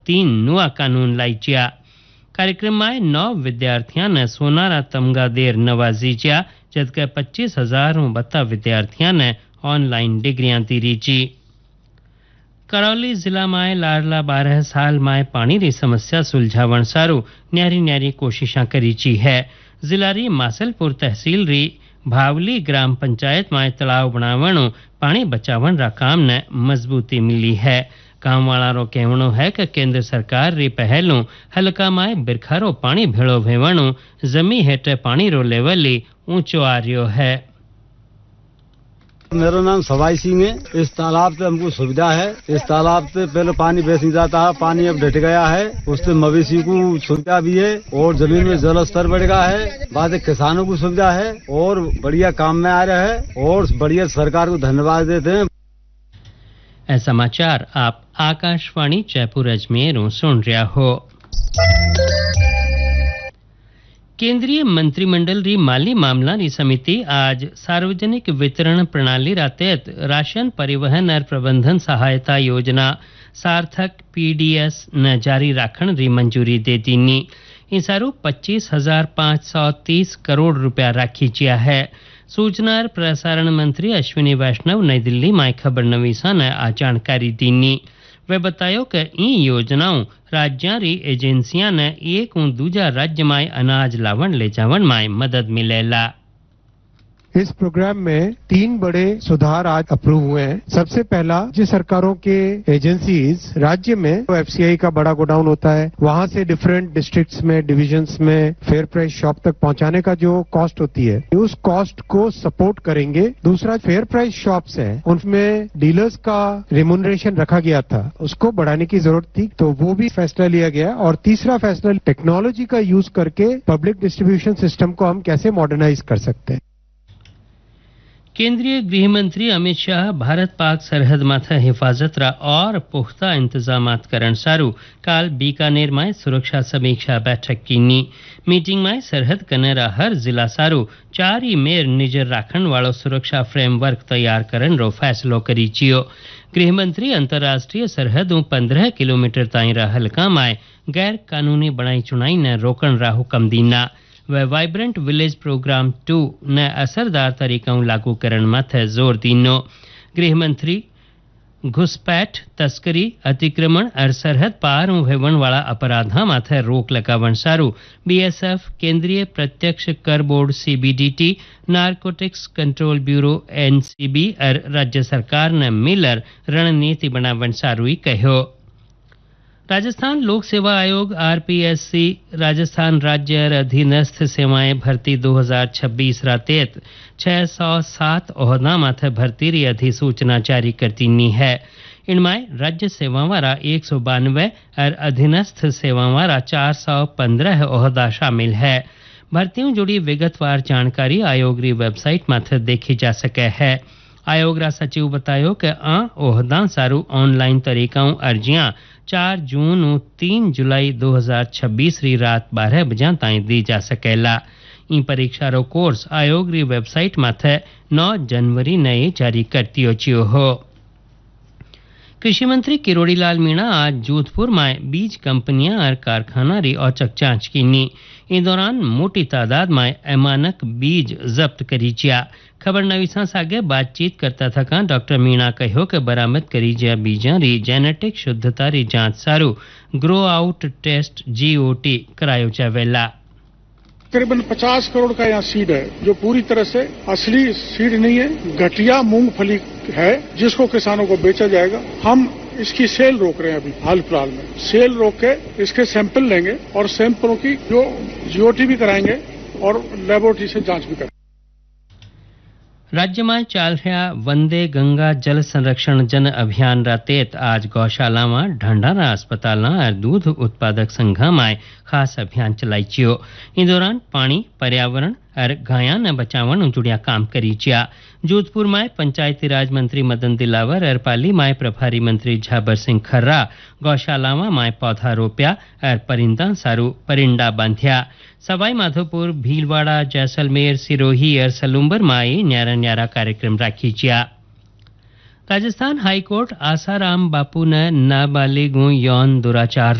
3 नुआ कानून लाईच्या। कार्यक्रम में 9 विद्यार्थियों ने सोनारा तमगा देर नवाजीच्या, जबकि 25,000 बत्ता विद्यार्थियों ने ऑनलाइन डिग्रियां तीरीची। करौली जिला में लाडला 12 साल में पानी री समस्या सुलझावण सारू न्यारी न्यारी कोशिशां करीची है। जिला री मासलपुर तहसील री भावली ग्राम पंचायत में तलाव बनावणु पानी बचावण रा काम ने मजबूती मिली है। गांव वाला रो कहवणो है कि केंद्र सरकार री पहलों हलका में बिरखारो पानी भेड़ो भेवणु जमी हेठे पानी रो लेवल ऊंचो आ रह्यो है। मेरा नाम सवाई सिंह है। इस तालाब से हमको सुविधा है। इस तालाब से पहले पानी बेच नहीं जाता है, पानी अब घट गया है। उससे मवेशी को सुविधा भी है और जमीन में जल स्तर बढ़ गया है। बाद किसानों को सुविधा है और बढ़िया काम में आ रहा है और बढ़िया सरकार को धन्यवाद देते हैं। समाचार आप आकाशवाणी जयपुर अजमेर सुन रहा हो। केंद्रीय मंत्रिमंडल री माली मामला री समिति आज सार्वजनिक वितरण प्रणाली रा तहत राशन परिवहन और प्रबंधन सहायता योजना सार्थक पीडीएस न जारी राखण री मंजूरी दे दीनी। इन सारू 25,530 करोड़ रुपया राखी जिया है। सूचना और प्रसारण मंत्री अश्विनी वैष्णव नई दिल्ली में खबर नवीसा ने आ जानकारी दीनी। वे बतायो कि इन योजनाओं राज्यां री एजेंसियां ने एक उ दूजा राज्य में अनाज लावण ले जावण में मदद मिलेला। इस प्रोग्राम में 3 बड़े सुधार आज अप्रूव हुए हैं। सबसे पहला, राज्य सरकारों के एजेंसीज राज्य में तो एफसीआई का बड़ा गोडाउन होता है, वहां से डिफरेंट डिस्ट्रिक्ट्स में डिविजन्स में फेयर प्राइस शॉप तक पहुंचाने का जो कॉस्ट होती है उस कॉस्ट को सपोर्ट करेंगे। दूसरा, फेयर प्राइस शॉप्स हैं उनमें डीलर्स का रिम्यूनरेशन रखा गया था, उसको बढ़ाने की जरूरत थी, तो वो भी फैसला लिया गया। और तीसरा फैसला, टेक्नोलॉजी का यूज करके पब्लिक डिस्ट्रीब्यूशन सिस्टम को हम कैसे मॉडर्नाइज कर सकते हैं। केंद्रीय गृह मंत्री अमित शाह भारत पाक सरहद माथे हिफाजत रा और पुख्ता इंतजामात करण सारू काल बीकानेर में सुरक्षा समीक्षा बैठक कीनी। मीटिंग में सरहद कनेरा हर जिला सारू 4 मेर निजर राखण वालो सुरक्षा फ्रेमवर्क तैयार करन रो फैसलो करी चियो। गृह मंत्री अंतर्राष्ट्रीय सरहदों 15 किलोमीटर ताई रा हलका में गैर कानूनी बनाई चुनाई ने रोकण रा हुक्म दीना। व वाइब्रेंट विलेज प्रोग्राम 2 ने असरदार तरीकों लागू करण माथे जोर दीनो। गृह मंत्री घुसपैठ, तस्करी, अतिक्रमण और सरहद पार होवण वाला अपराधा माथे रोक लगावण सारू बीएसएफ, केंद्रीय प्रत्यक्ष कर board CBDT, narcotics control bureau NCB और राज्य सरकार ने मिलर रणनीति बनावण सारू ही कहो। राजस्थान लोक सेवा आयोग आरपीएससी राजस्थान राज्य अधीनस्थ सेवाएं भर्ती 2026 रातेत 607 ओहदा माथे भर्ती री अधिसूचना जारी करती नी है। इनमें राज्य सेवा वाला 192 और अधीनस्थ सेवा वाला 415 ओहदा शामिल है। भर्तियों जुड़ी विगतवार जानकारी आयोग री वेबसाइट माथे देखी जा सके है। आयोग रा सचिव बतायो कि ओहदा सारू ऑनलाइन तरीकाओं अर्जियां 4 जून और 3 जुलाई 2026 री रात 12 बजे ताईं दी जा सकेला। इन परीक्षा रो कोर्स आयोग री वेबसाइट माथे 9 जनवरी ने जारी करती हो। कृषि मंत्री किरोड़ी लाल मीणा आज जोधपुर में बीज कंपनियां और कारखाना री औचक जांच कीनी। इस दौरान मोटी तादाद में अमानक बीज जब्त करी जिया। खबर नवीसा सागे बातचीत करता था डॉक्टर मीणा कहो कि बरामद करी जिया बीजा री जेनेटिक शुद्धता री जांच सारू ग्रो आउट टेस्ट जीओटी करायो जावेला। करीबन 50 करोड़ का यहाँ सीड है जो पूरी तरह से असली सीड नहीं है, घटिया मूंगफली है जिसको किसानों को बेचा जाएगा। हम इसकी सेल रोक रहे हैं, अभी हाल फिलहाल में सेल रोक के इसके सैंपल लेंगे और सैंपलों की जो जीओटी भी कराएंगे और लेबोरेटरी से जांच भी करेंगे। राज्य में चल रहा वंदे गंगा जल संरक्षण जन अभियान रातेत आज गौशाला में ढंढारा अस्पताल और दूध उत्पादक संघ में खास अभियान चलाई चियो। इन दौरान पानी, पर्यावरण और गाया ने बचावन जुड़िया काम करी चिया। जोधपुर में पंचायती राज मंत्री मदन दिलावर और पाली में प्रभारी मंत्री झाबर सिंह खर्रा गौशाला में पौधा रोप्या और परिंदा सारू परिंडा बांध्या। सवाई माधोपुर, भीलवाड़ा, जैसलमेर, सिरोही और सलूम्बर में न्यारा न्यारा कार्यक्रम राखी चिया। राजस्थान हाईकोर्ट आसाराम बापू न नाबालिगों यौन दुराचार